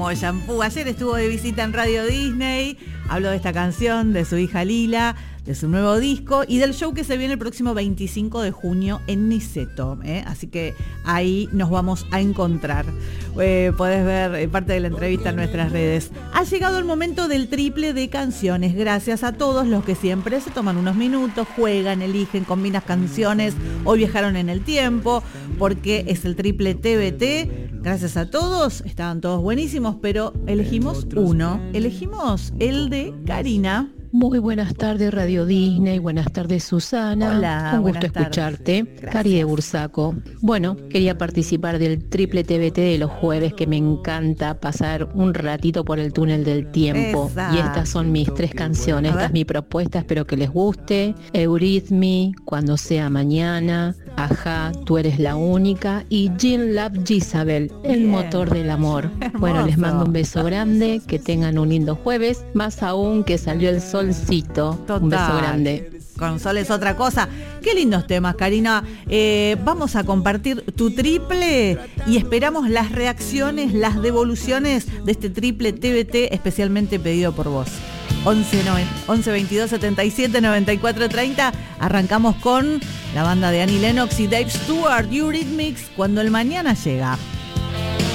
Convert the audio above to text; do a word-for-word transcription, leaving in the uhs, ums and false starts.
como shampoo. Ayer estuvo de visita en Radio Disney, habló de esta canción, de su hija Lila, de su nuevo disco y del show que se viene el próximo veinticinco de junio en Niceto, ¿eh? Así que ahí nos vamos a encontrar. Eh, podés ver eh, parte de la entrevista en nuestras redes. Ha llegado el momento del triple de canciones. Gracias a todos los que siempre se toman unos minutos, juegan, eligen, combinan canciones o viajaron en el tiempo, porque es el triple T B T. Gracias a todos, estaban todos buenísimos, pero elegimos uno. Elegimos el de Karina. Muy buenas tardes, Radio Disney. Buenas tardes, Susana. Hola, un gusto escucharte. Gracias. Cari de Bursaco. Bueno, quería participar del triple T B T de los jueves, que me encanta pasar un ratito por el túnel del tiempo. Esa. Y estas son mis tres canciones. Esta es mi propuesta, espero que les guste. Eurythmy, Cuando sea mañana. Ajá, Tú eres la única. Y Jean Love Jezabel, El Bien. motor del amor. Hermoso. Bueno, les mando un beso grande. Que tengan un lindo jueves. Más aún que salió el sol. Solcito. Total. Un beso grande. Con Sol es otra cosa. Qué lindos temas, Karina. Eh, vamos a compartir tu triple y esperamos las reacciones, las devoluciones de este triple T B T especialmente pedido por vos. once veintidós setenta y siete noventa y cuatro treinta. Arrancamos con la banda de Annie Lennox y Dave Stewart, Eurythmics, Cuando el mañana llega.